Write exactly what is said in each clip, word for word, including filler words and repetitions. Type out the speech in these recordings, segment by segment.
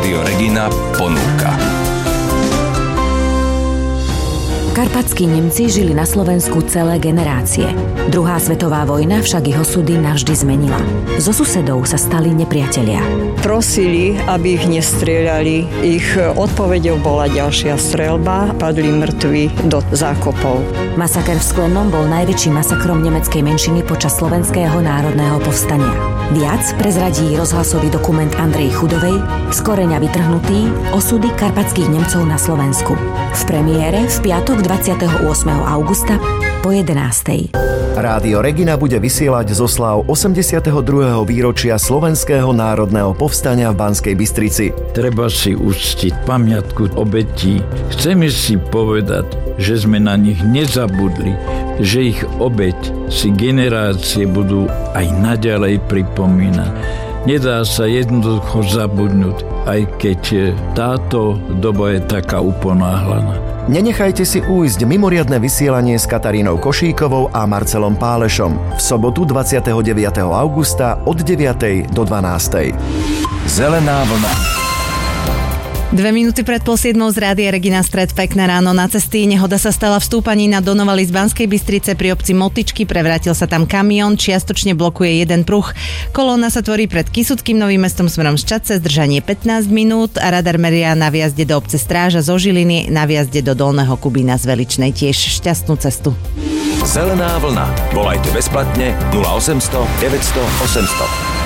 Rádio Regina ponúka. Karpatskí Nemci žili na Slovensku celé generácie. Druhá svetová vojna však ich osudy navždy zmenila. Zo susedov sa stali nepriatelia. Prosili, aby ich nestrieľali. Ich odpoveďou bola ďalšia streľba. Padli mŕtvi do zákopov. Masaker v Sklenom bol najväčším masakrom nemeckej menšiny počas Slovenského národného povstania. Viac prezradí rozhlasový dokument Andrej Chudovej Z koreňa vytrhnutý osudy karpatských Nemcov na Slovensku. V premiére v piatok dvadsiateho ôsmeho augusta po jedenástej. Rádio Regina bude vysielať zo sláv osemdesiateho druhého výročia Slovenského národného povstania v Banskej Bystrici. Treba si uctiť pamiatku obetí. Chceme si povedať, že sme na nich nezabudli, že ich obeť si generácie budú aj naďalej pripomínať. Nedá sa jednoducho zabudnúť, aj keď táto doba je taká uponáhlaná. Nenechajte si újsť mimoriadne vysielanie s Katarínou Košíkovou a Marcelom Pálešom v sobotu dvadsiateho deviateho augusta od deviatej do dvanástej. Zelená vlna. Dve minúty pred pol siedmou z Rádia Regina Stred. Pekné ráno na cesty. Nehoda sa stala v stúpaní na Donovali z Banskej Bystrice pri obci Motyčky. Prevrátil sa tam kamión, čiastočne blokuje jeden pruh. Kolóna sa tvorí pred Kysuckým Novým Mestom smerom z Čadce, zdržanie pätnásť minút. A radar meria na vjazde do obce Stráža zo Žiliny, na vjazde do Dolného Kubína z Veličnej. Tiež šťastnú cestu. Zelená vlna. Volajte bezplatne nula osemsto deväťsto osemsto.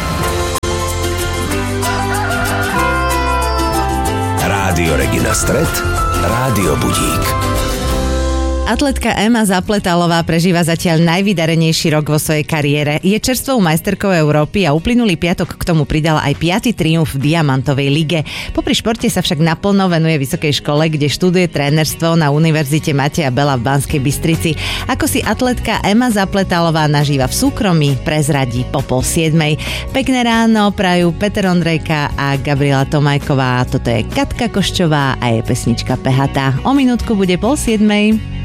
Rádio Regina Stred, Rádio Budík. Atletka Ema Zapletalová prežíva zatiaľ najvydarenejší rok vo svojej kariére. Je čerstvou majsterkou Európy a uplynulý piatok k tomu pridala aj piaty triumf v Diamantovej lige. Popri športe sa však naplno venuje vysokej škole, kde študuje trénerstvo na Univerzite Mateja Bela v Banskej Bystrici. Ako si atletka Ema Zapletalová nažíva v súkromí, prezradí po pol siedmej. Pekné ráno prajú Peter Ondrejka a Gabriela Tomajková. Toto je Katka Koščová a je pesnička Pehatá. O minútku bude pol siedmej.